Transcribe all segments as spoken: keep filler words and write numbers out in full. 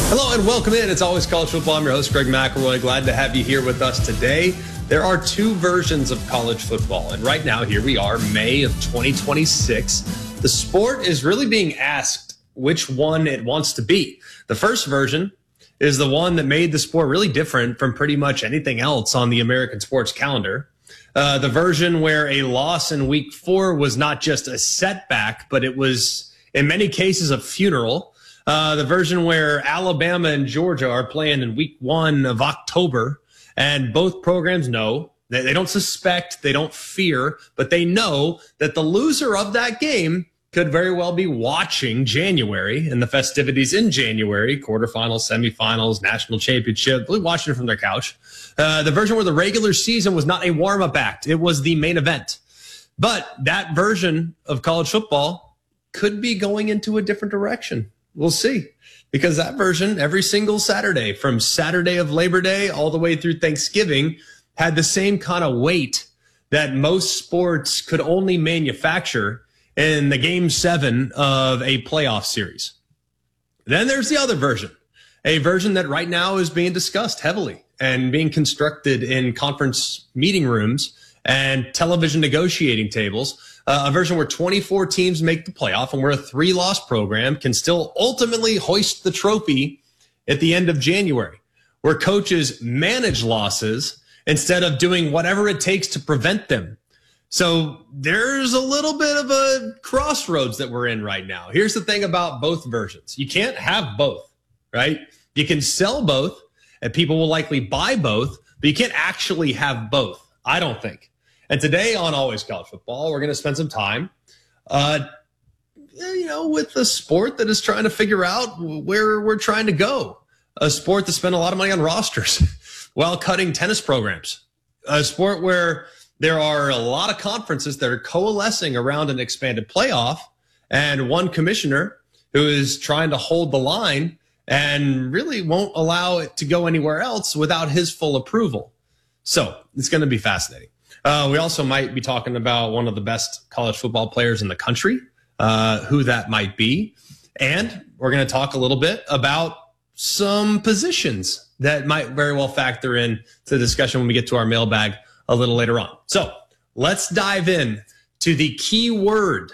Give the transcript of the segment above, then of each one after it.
Hello and welcome in. It's Always College Football. I'm your host, Greg McElroy. Glad to have you here with us today. There are two versions of college football, and right now, here we are, May of twenty twenty-six. The sport is really being asked which one it wants to be. The first version is the one that made the sport really different from pretty much anything else on the American sports calendar. Uh, the version where a loss in week four was not just a setback, but it was, in many cases, a funeral. Uh, the version where Alabama and Georgia are playing in week one of October, and both programs know that they don't suspect, they don't fear, but they know that the loser of that game could very well be watching January and the festivities in January, quarterfinals, semifinals, national championship, really watching it from their couch. Uh, the version where the regular season was not a warm-up act, it was the main event. But that version of college football could be going into a different direction. We'll see, because that version, every single Saturday, from Saturday of Labor Day all the way through Thanksgiving, had the same kind of weight that most sports could only manufacture in the game seven of a playoff series. Then there's the other version, a version that right now is being discussed heavily and being constructed in conference meeting rooms and television negotiating tables. Uh, a version where twenty-four teams make the playoff and where a three-loss program can still ultimately hoist the trophy at the end of January, where coaches manage losses instead of doing whatever it takes to prevent them. So there's a little bit of a crossroads that we're in right now. Here's the thing about both versions. You can't have both, right? You can sell both, and people will likely buy both, but you can't actually have both, I don't think. And today on Always College Football, we're going to spend some time, uh, you know, with a sport that is trying to figure out where we're trying to go. A sport that spent a lot of money on rosters while cutting tennis programs. A sport where there are a lot of conferences that are coalescing around an expanded playoff, and one commissioner who is trying to hold the line and really won't allow it to go anywhere else without his full approval. So it's going to be fascinating. Uh, we also might be talking about one of the best college football players in the country, uh, who that might be. And we're going to talk a little bit about some positions that might very well factor in to the discussion when we get to our mailbag a little later on. So let's dive in to the key word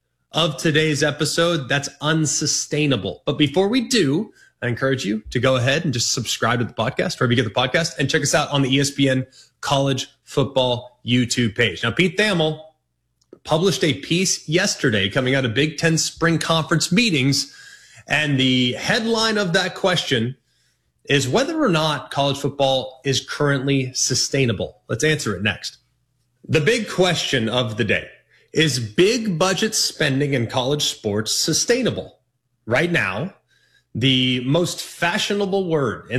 of today's episode. That's unsustainable. But before we do, I encourage you to go ahead and just subscribe to the podcast wherever you get the podcast, and check us out on the E S P N College Football YouTube page. Now, Pete Thamel published a piece yesterday coming out of Big Ten Spring Conference meetings, and the headline of that question is whether or not college football is currently sustainable. Let's answer it next. The big question of the day is big budget spending in college sports sustainable? Right now, the most fashionable word in